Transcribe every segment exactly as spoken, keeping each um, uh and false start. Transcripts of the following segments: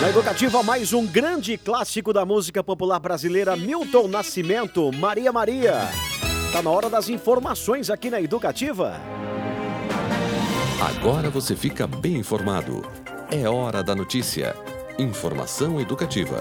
Na Educativa, mais um grande clássico da música popular brasileira, Milton Nascimento, Maria Maria. Tá na hora das informações aqui na Educativa. Agora você fica bem informado. É hora da notícia. Informação educativa.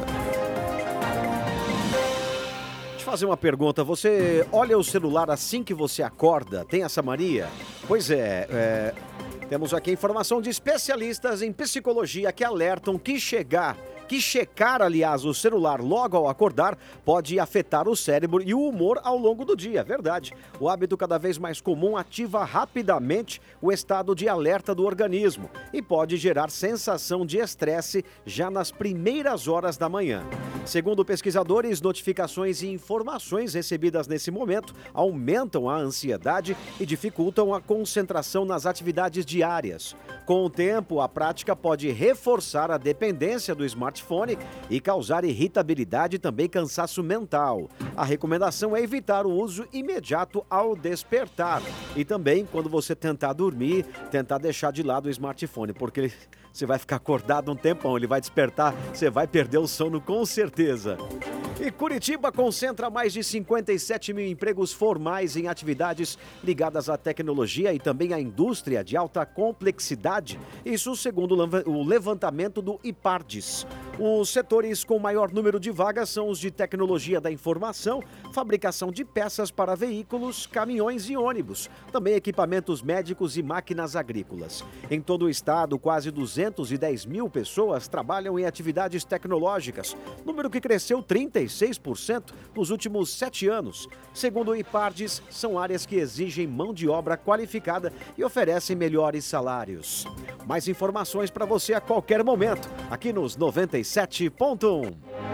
Deixa eu fazer uma pergunta. Você olha o celular assim que você acorda? Tem essa mania? Pois é, é... temos aqui informação de especialistas em psicologia que alertam que chegar, que checar, aliás, o celular logo ao acordar pode afetar o cérebro e o humor ao longo do dia, é verdade. O hábito cada vez mais comum ativa rapidamente o estado de alerta do organismo e pode gerar sensação de estresse já nas primeiras horas da manhã. Segundo pesquisadores, notificações e informações recebidas nesse momento aumentam a ansiedade e dificultam a concentração nas atividades diárias. Com o tempo, a prática pode reforçar a dependência do smartphone e causar irritabilidade e também cansaço mental. A recomendação é evitar o uso imediato ao despertar e também quando você tentar dormir, tentar deixar de lado o smartphone, porque ele... você vai ficar acordado um tempão, ele vai despertar, você vai perder o sono com certeza. E Curitiba concentra mais de cinquenta e sete mil empregos formais em atividades ligadas à tecnologia e também à indústria de alta complexidade. Isso segundo o levantamento do IPARDES. Os setores com maior número de vagas são os de tecnologia da informação, fabricação de peças para veículos, caminhões e ônibus, também equipamentos médicos e máquinas agrícolas. Em todo o estado, quase duzentos e dez mil pessoas trabalham em atividades tecnológicas, número que cresceu trinta e seis por cento nos últimos sete anos. Segundo o IPARDES, são áreas que exigem mão de obra qualificada e oferecem melhores salários. Mais informações para você a qualquer momento, aqui nos noventa e sete ponto um.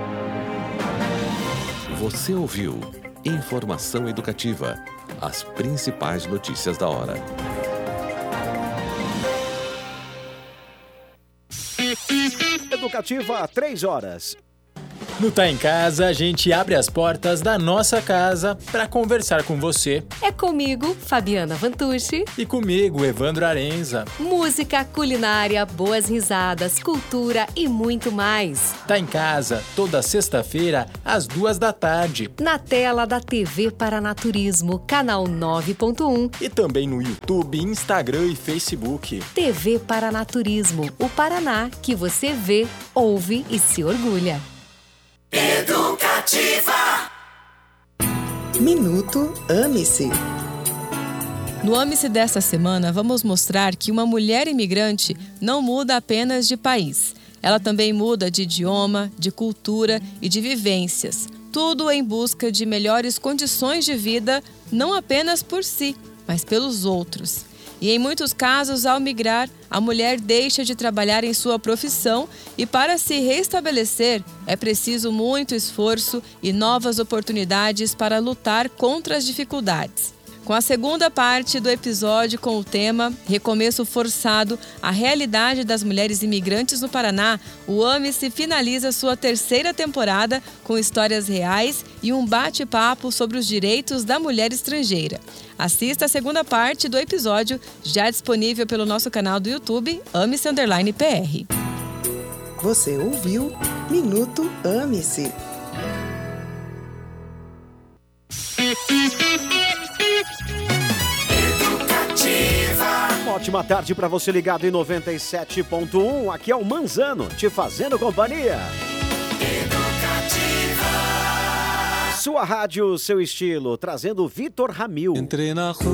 Você ouviu Informação Educativa, as principais notícias da hora. Educativa, três horas. No Tá em Casa, a gente abre as portas da nossa casa para conversar com você. É comigo, Fabiana Vantucci. E comigo, Evandro Arenza. Música, culinária, boas risadas, cultura e muito mais. Tá em Casa, toda sexta-feira, às duas da tarde. Na tela da T V Paranaturismo, canal nove ponto um. E também no YouTube, Instagram e Facebook. T V Paranaturismo, o Paraná que você vê, ouve e se orgulha. Educativa. Minuto Ame-se. No Ame-se desta semana, vamos mostrar que uma mulher imigrante não muda apenas de país. Ela também muda de idioma, de cultura e de vivências. Tudo em busca de melhores condições de vida, não apenas por si, mas pelos outros. E em muitos casos, ao migrar, a mulher deixa de trabalhar em sua profissão e para se restabelecer é preciso muito esforço e novas oportunidades para lutar contra as dificuldades. Com a segunda parte do episódio com o tema Recomeço Forçado, a realidade das mulheres imigrantes no Paraná, o Ame-se finaliza sua terceira temporada com histórias reais e um bate-papo sobre os direitos da mulher estrangeira. Assista a segunda parte do episódio, já disponível pelo nosso canal do YouTube, Ame-se Underline P R. Você ouviu Minuto Ame-se. Uma ótima tarde para você ligado em noventa e sete ponto um. Aqui é o Manzano, te fazendo companhia. Educativa. Sua rádio, seu estilo, trazendo Vitor Ramil. Entrei na rua.